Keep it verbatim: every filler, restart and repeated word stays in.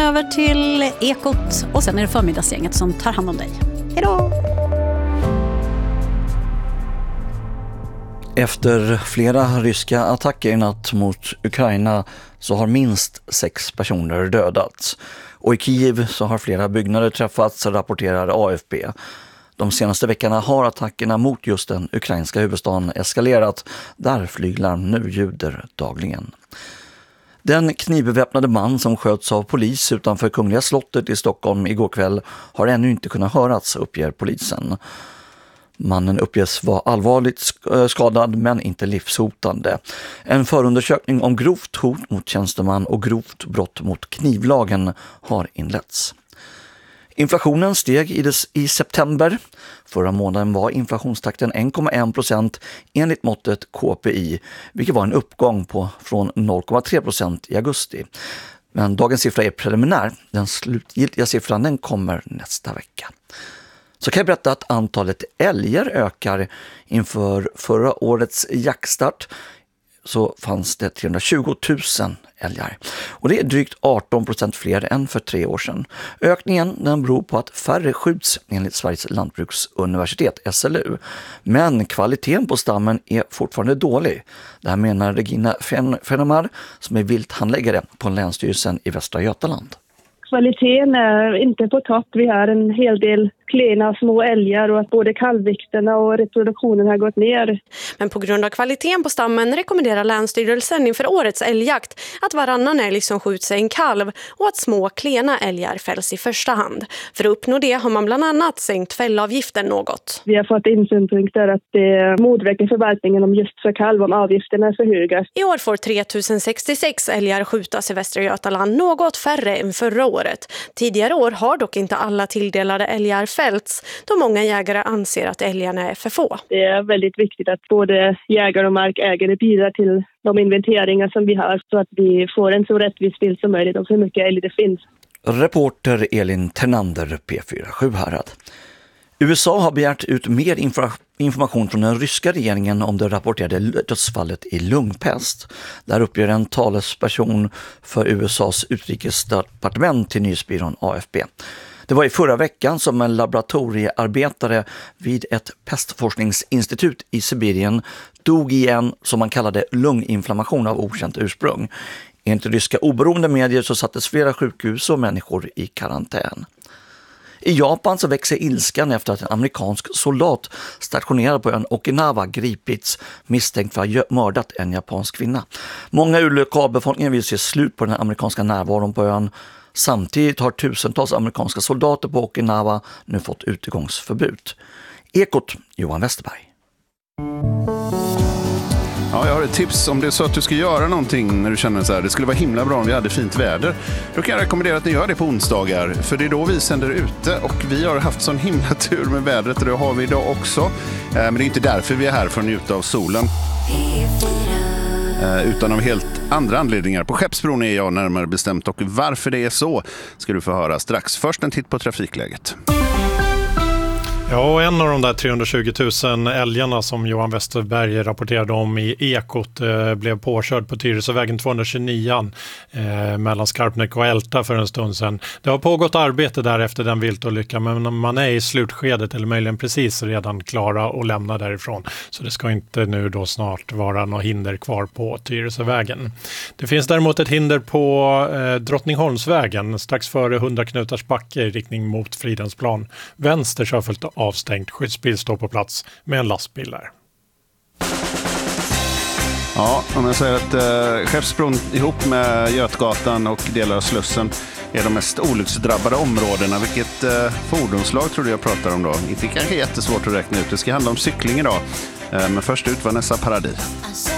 över till Ekot och sen är det förmiddagsgänget som tar hand om dig. Hej då! Efter flera ryska attacker i natt mot Ukraina så har minst sex personer dödats. Och i Kiev så har flera byggnader träffats, rapporterar A F P. De senaste veckorna har attackerna mot just den ukrainska huvudstaden eskalerat, där flyglarm nu ljuder dagligen. Den knivbeväpnade man som sköts av polis utanför Kungliga slottet i Stockholm igår kväll har ännu inte kunnat höras, uppger polisen. Mannen uppges vara allvarligt skadad men inte livshotande. En förundersökning om grovt hot mot tjänsteman och grovt brott mot knivlagen har inletts. Inflationen steg i, des, i september. Förra månaden var inflationstakten en komma en procent enligt måttet K P I, vilket var en uppgång på från noll komma tre procent i augusti. Men dagens siffra är preliminär. Den slutgiltiga siffran den kommer nästa vecka. Så kan jag berätta att antalet älgar ökar. Inför förra årets jaktstart så fanns det trehundratjugo tusen älgar. Och det är drygt arton procent fler än för tre år sedan. Ökningen den beror på att färre skjuts enligt Sveriges lantbruksuniversitet S L U. Men kvaliteten på stammen är fortfarande dålig. Det här menar Regina Fenomar som är vilthandläggare på Länsstyrelsen i Västra Götaland. Kvaliteten är inte på topp. Vi har en hel del klena små älgar och att både kalvvikterna och reproduktionen har gått ner. Men på grund av kvaliteten på stammen rekommenderar Länsstyrelsen inför årets älgjakt att varannan älg som skjuts är en kalv och att små klena älgar fälls i första hand. För att uppnå det har man bland annat sänkt fällavgiften något. Vi har fått in synpunkter att det motverkar förvaltningen om just för kalv om avgifterna är för höga. I år får tre tusen sextiosex älgar skjutas i Västra Götaland, något färre än förra året. Tidigare år har dock inte alla tilldelade älgar fällts, då många jägare anser att älgarna är för få. Det är väldigt viktigt att både jägare och markägare bidrar till de inventeringar som vi har så att vi får en så rättvis bild som möjligt om hur mycket älg det finns. Reporter Elin Ternander, P fyra Sjuhärad. U S A har begärt ut mer infra- information från den ryska regeringen om det rapporterade dödsfallet i lungpest. Där uppger en talesperson för U S A:s utrikesdepartement till nyhetsbyrån A F P. Det var i förra veckan som en laboratoriearbetare vid ett pestforskningsinstitut i Sibirien dog i en, som man kallade, lunginflammation av okänt ursprung. Enligt ryska oberoende medier så sattes flera sjukhus och människor i karantän. I Japan så växer ilskan efter att en amerikansk soldat stationerad på ön Okinawa gripits misstänkt för att ha mördat en japansk kvinna. Många ur lokalbefolkningen vill se slut på den amerikanska närvaron på ön. Samtidigt har tusentals amerikanska soldater på Okinawa nu fått utegångsförbud. Ekot, Johan Westerberg. Ja, jag har ett tips. Om det är så att du ska göra någonting när du känner så här, det skulle vara himla bra om vi hade fint väder. Då kan jag rekommendera att ni gör det på onsdagar. För det är då vi sänder ute och vi har haft sån himla tur med vädret och det har vi idag också. Men det är inte därför vi är här för att njuta av solen. Utan av helt andra anledningar. På Skeppsbron är jag närmare bestämt och varför det är så ska du få höra strax. Först en titt på trafikläget. Ja, och en av de där trehundratjugo tusen älgarna som Johan Westerberg rapporterade om i Ekot eh, blev påkörd på Tyresövägen tvåhundratjugonio eh, mellan Skarpnäck och Älta för en stund sedan. Det har pågått arbete där efter den viltolyckan, men man är i slutskedet eller möjligen precis redan klara att lämna därifrån. Så det ska inte nu då snart vara något hinder kvar på Tyresövägen. Det finns däremot ett hinder på eh, Drottningholmsvägen strax före hundra knutars backe i riktning mot Fridhemsplan. Vänster så har följt avstängt. Skyddsbil står på plats med en lastbil där. Ja, om jag säger att eh, Skeppsbron ihop med Götgatan och delar av Slussen är de mest olycksdrabbade områdena. Vilket eh, fordonslag tror du jag pratar om då? Inte kanske jättesvårt att räkna ut. Det ska handla om cykling idag. Eh, men först ut var nästa paradis.